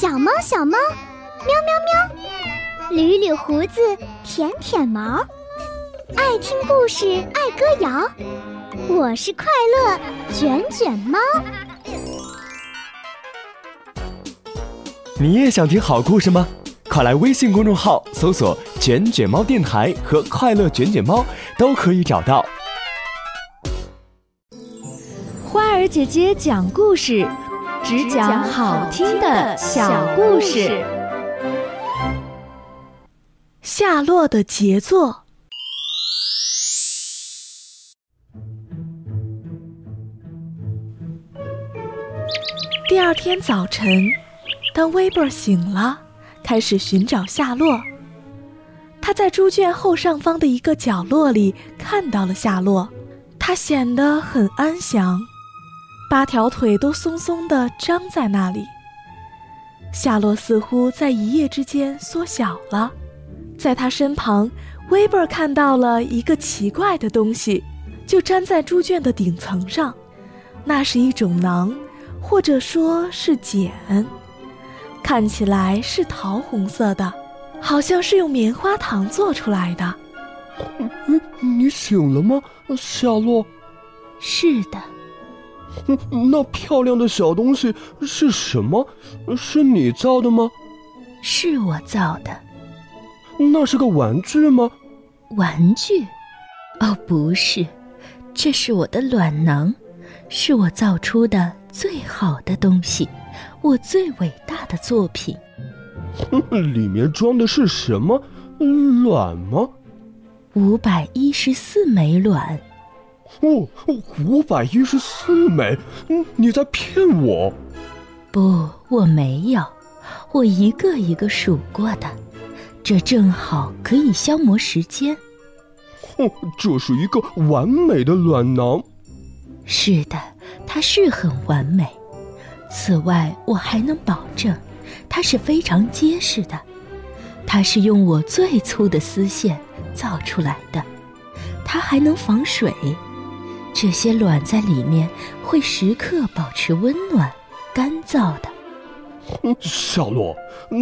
小猫小猫，喵喵喵，捋捋胡子，舔舔毛，爱听故事，爱歌谣。我是快乐卷卷猫。 你也想听好故事吗？快来微信公众号搜索卷卷猫电台和快乐卷卷猫，都可以找到。 花儿姐姐讲故事，只讲好听的小故事。夏洛的杰作。第二天早晨，当威伯醒了，开始寻找夏洛。他在猪圈后上方的一个角落里看到了夏洛，他显得很安详，8条腿都松松地张在那里。夏洛似乎在一夜之间缩小了。在他身旁，威伯看到了一个奇怪的东西，就粘在猪圈的顶层上。那是一种囊，或者说是茧，看起来是桃红色的，好像是用棉花糖做出来的。 你醒了吗，夏洛？ 是的。 那漂亮的小东西是什么？是你造的吗？ 是我造的。 那是个玩具吗？ 玩具？哦，不是，这是我的卵囊，是我造出的最好的东西，我最伟大的作品。 里面装的是什么？卵吗 ？514枚卵。 哦，514枚？你在骗我？ 不，我没有，我一个一个数过的，这正好可以消磨时间。 这是一个完美的卵囊。 是的，它是很完美。此外，我还能保证，它是非常结实的。它是用我最粗的丝线造出来的，它还能防水。这些卵在里面会时刻保持温暖、干燥的。 夏洛，